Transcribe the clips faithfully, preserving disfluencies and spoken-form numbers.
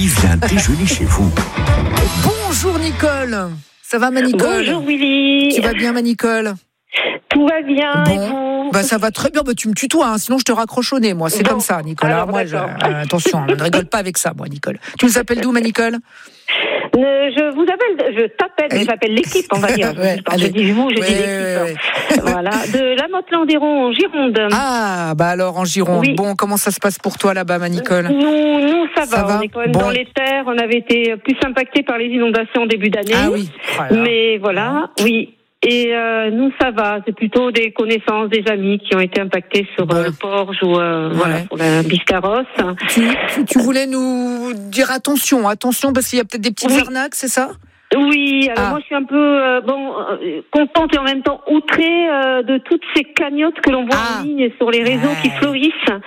Il vient déjeuner chez vous. Bonjour Nicole. Ça va ma Nicole? Bonjour Willy. Tu vas bien ma Nicole? Tout va bien. Bon. Et vous? Bah ça va très bien. Bah tu me tutoies, hein, sinon je te raccroche au nez. Moi, c'est Bon. comme ça, Nicole. Alors, moi, je, d'accord. euh, attention, on ne rigole pas avec ça, moi, Nicole. Tu nous appelles d'où, ma Nicole? Euh, je vous appelle, je t'appelle, mais Allez. j'appelle l'équipe, on va dire. Ouais, Quand je allez. dis vous, je Ouais, dis l'équipe. ouais, ouais. Voilà. De la Motte-Landéron en Gironde. Ah, bah alors en Gironde. Oui. Bon, comment ça se passe pour toi là-bas, ma Nicole? Nous, nous, ça va. Ça va On est quand même Bon. dans les terres. On avait été plus impactés par les inondations en début d'année. Ah oui. Oh là là. Mais voilà, oui. Et euh, nous, ça va. C'est plutôt des connaissances, des amis qui ont été impactés sur Bon. euh, le Porge ou euh, Ouais. voilà, pour la Biscarrosse. Tu, tu, tu voulais nous dire attention, attention, parce qu'il y a peut-être des petites Oui. arnaques, c'est ça? Oui, alors Ah. moi je suis un peu euh, bon euh, contente et en même temps outrée euh, de toutes ces cagnottes que l'on voit Ah. en ligne sur les réseaux Ouais. qui fleurissent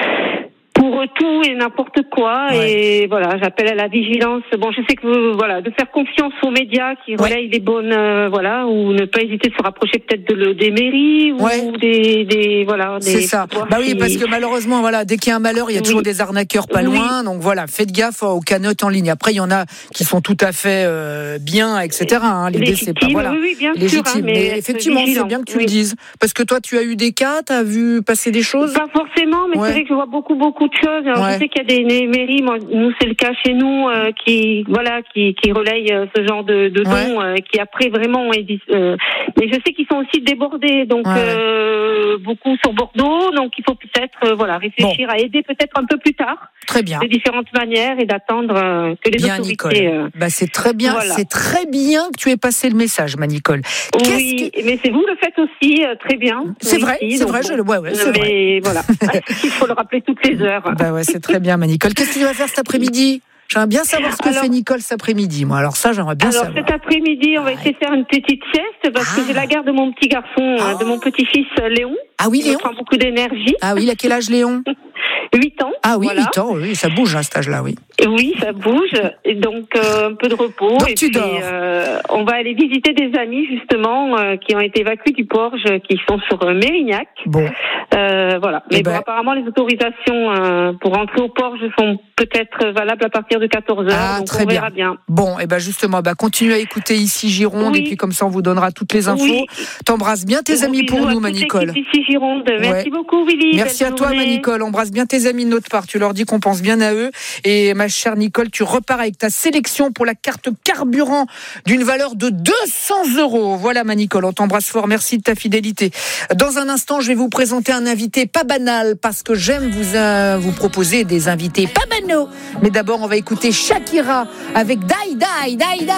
pour tout et n'importe quoi. Ouais. Et voilà, j'appelle à la vigilance. Bon, je sais que vous, voilà, de faire confiance aux médias qui Ouais. relayent les bonnes, euh, voilà, ou ne pas hésiter de se rapprocher peut-être de le, des mairies ou Ouais. des, des, voilà, des. C'est ça. voir Bah oui, si- parce que malheureusement, voilà, dès qu'il y a un malheur, il y a Oui. toujours des arnaqueurs pas Oui. loin. Donc voilà, faites gaffe aux cagnottes en ligne. Après, il y en a qui sont tout à fait euh, bien, et cetera. Hein. L'idée, c'est pas légitimes, voilà. oui, oui, bien Légitime. sûr. hein, mais être effectivement, c'est vigilant. bien que tu Oui. le dises. Parce que toi, tu as eu des cas, tu as vu passer des choses. Pas forcément, mais Ouais. c'est vrai que je vois beaucoup, beaucoup de choses. Alors, Ouais. je sais qu'il y a des, des mairies, moi, nous, c'est le cas chez nous, euh, qui, voilà, qui, qui relayent euh, ce genre de, de dons, Ouais. euh, qui après vraiment, ont été- euh, mais je sais qu'ils sont aussi débordés, donc Ouais, ouais. euh, beaucoup sur Bordeaux, donc il faut peut-être, euh, voilà, réfléchir à aider peut-être un peu plus tard, Très bien. de différentes manières, et d'attendre euh, que les Bien, Nicole. autorités. euh, Bah, c'est très bien. voilà. C'est très bien que tu aies passé le message, ma Nicole. Qu'est-ce Oui, que- mais c'est vous le faites aussi euh, très bien. C'est Oui, vrai, si, c'est donc vrai, bon. je le- ouais, ouais, c'est mais vrai. voilà, il faut le rappeler toutes les heures. Bah ouais, c'est très bien, ma Nicole. Qu'est-ce que tu vas faire cet après-midi? J'aimerais bien savoir ce que Alors- fait Nicole cet après-midi. Moi, alors ça, j'aimerais bien Alors savoir. cet après-midi, on va essayer de faire une petite sieste parce Ah. que j'ai la garde de mon petit garçon, Ah. euh, de mon petit-fils euh, Léon. Ah oui, Il Léon. prend beaucoup d'énergie. Ah oui, il a quel âge, Léon? huit ans. Ah oui, voilà. huit ans, oui, ça bouge à cet âge-là, oui. Et oui, ça bouge. Et donc euh, un peu de repos. Donc et tu puis, dors. euh, on va aller visiter des amis justement euh, qui ont été évacués du Porge, qui sont sur euh, Mérignac. Bon, Euh, voilà. Eh Mais ben- bon, apparemment les autorisations euh, pour rentrer au Porge sont peut-être valables à partir de quatorze heures. Ah, donc très on verra bien. bien. bon, et ben justement, bah continue à écouter ici Gironde, Oui. et puis comme ça, on vous donnera toutes les infos. Oui. T'embrasses bien tes Gros amis pour bisous à nous, ma toute Nicole. l'équipe Ici Gironde. Merci Ouais. beaucoup Willy. Merci Belle à toi, ma journée. Nicole. Embrasse bien tes amis de notre part. Tu leur dis qu'on pense bien à eux. Et ma chère Nicole, tu repars avec ta sélection pour la carte carburant d'une valeur de deux cents euros. Voilà, ma Nicole. On t'embrasse fort. Merci de ta fidélité. Dans un instant, je vais vous présenter un invité pas banal parce que j'aime vous, euh, vous proposer des invités pas banaux. Mais d'abord, on va écouter Shakira avec Die Die Die Die.